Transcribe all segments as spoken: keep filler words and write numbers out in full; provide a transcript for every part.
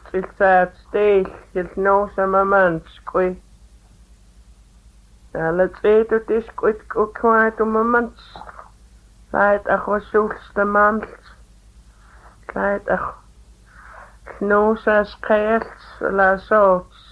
Ilsaat steel, il noosa mamanskui. Alla tseetu tiskuit kukwaatu mamans. Laat ako sulsta mans. Laat ako noosa skeels la sots.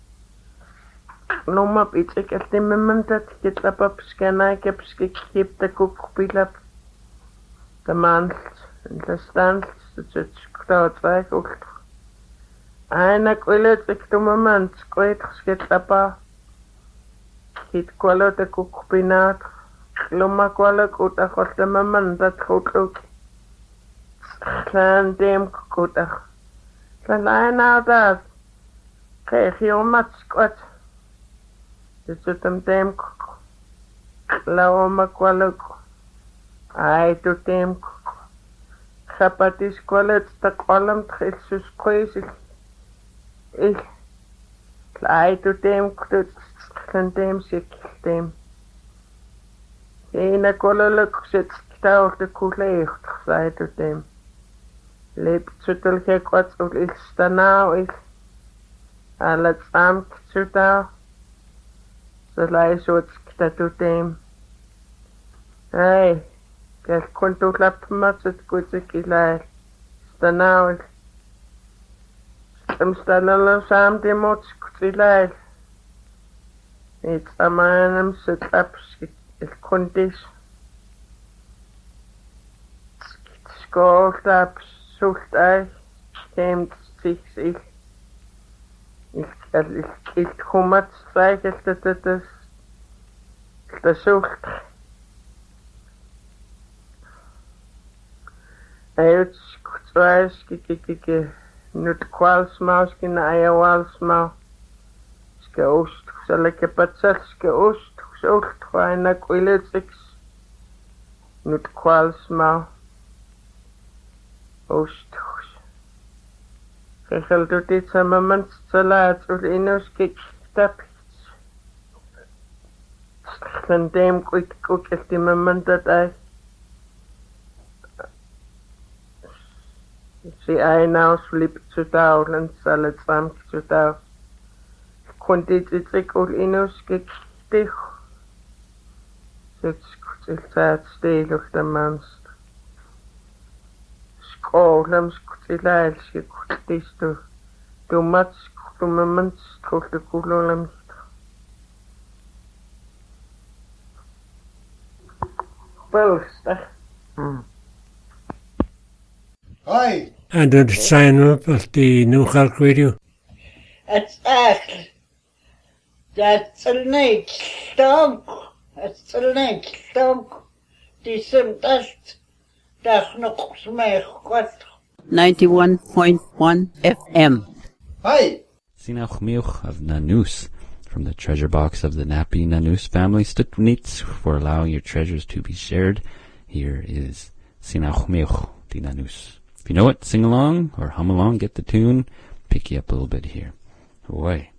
Numma pitsik el timmemantat kitlapap skana kepski kipta kukpilap. The mans, the stans, the chktaat ult. Aina kuilet iktumamans kuit skitlapa. Kit kwalo te kukpinaat. Luma kwalo kuta khosta mamantat kutluk. Klan dem kuta. Klan aina dat. Kreeg je omats kwat. Dit zit hem dem kuk. Lauma kwalo kuk. Ai tu dem kuk. Chapatis kwalet ta kwalam tchilsus kwezig. Ik. Ai tu dem kuk. Kan dem sik dem. Ena kwaloluk zit stouw de kuleegt. Ai tu dem. Leep zutel ge kwat ul is stanau is. Alat samt zutau. Zalai zoet statu dem. Ai. Gel kontu klap matset kutsik ilai. Stanau is. Stem stanalo sam demots kutilai. It's a man set up il kondis. Skolt up sult ei. Stemt sich sich. Ich ich ich kommt zwei das das das sult. Eet zwei skikike nut kwals maus kin ei wals mau. Geost, zal ik het patsels geost, zocht gewoon een kwiletsix. Niet kwals maar. Oost. Regel doet dit samen met z'n laat, of in ons kijk stapjes. Van dem kwik koek echt die moment dat hij. Zie hij nou sliep te touwen, zal het samen te touwen. Kon dit ik ook in ons gektig. Zit het stil op de mans. Schoolem skutilaal skutilis tu. Tu mats tu mans tot de kulolem. Belstag. Hi. And did sign up at the New York Radio? It's echt. That's a nice stonk. It's a nice stonk. Die sim dust. Dag nog smeg kwart. ninety-one point one F M. Hi. Sinach Miuch of Nanus, from the treasure box of the Napi Nanus family. Stutnitz for allowing your treasures to be shared. Here is Sinach Miuch di Nanus. If you know it, sing along or hum along, get the tune, pick you up a little bit here. Away.